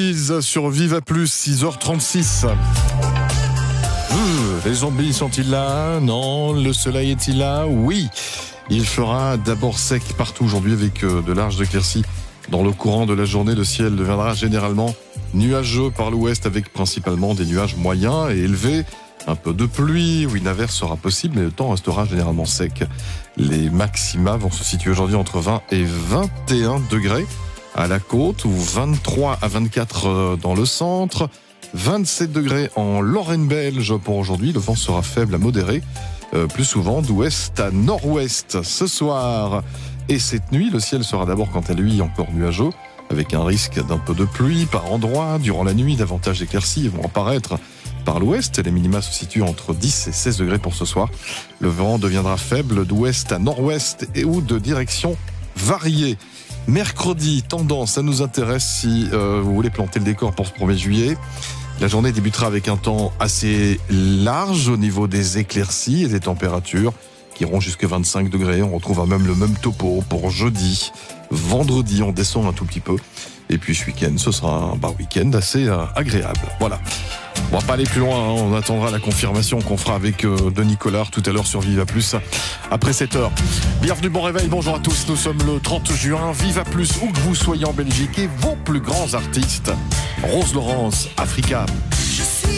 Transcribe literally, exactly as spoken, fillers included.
Zombies sur Viva Plus, six heures trente-six. Euh, les zombies sont-ils là? Non. Le soleil est-il là? Oui. Il fera d'abord sec partout aujourd'hui avec de larges éclaircies. Dans le courant de la journée, le ciel deviendra généralement nuageux par l'ouest avec principalement des nuages moyens et élevés. Un peu de pluie ou une averse sera possible, mais le temps restera généralement sec. Les maxima vont se situer aujourd'hui entre vingt et vingt et un degrés à la côte, ou vingt-trois à vingt-quatre dans le centre, vingt-sept degrés en Lorraine belge pour aujourd'hui. Le vent sera faible à modéré, euh, plus souvent d'ouest à nord-ouest. Ce soir et cette nuit, le ciel sera d'abord quant à lui encore nuageux, avec un risque d'un peu de pluie par endroits. Durant la nuit, davantage d'éclaircies vont apparaître par l'ouest. Les minima se situent entre dix et seize degrés pour ce soir. Le vent deviendra faible d'ouest à nord-ouest et ou de direction variée. Mercredi, tendance, ça nous intéresse si euh, vous voulez planter le décor pour ce premier juillet. La journée débutera avec un temps assez large au niveau des éclaircies et des températures qui iront jusqu'à vingt-cinq degrés. On retrouve même le même topo pour jeudi. Vendredi, on descend un tout petit peu. Et puis ce week-end, ce sera un bah, week-end assez euh, agréable. Voilà. On va pas aller plus loin, hein. On attendra la confirmation qu'on fera avec euh, Denis Collard tout à l'heure sur Viva Plus après sept heures. Bienvenue, bon réveil, bonjour à tous. Nous sommes le trente juin. Viva Plus, où que vous soyez en Belgique, et vos plus grands artistes. Rose Laurence, Africa.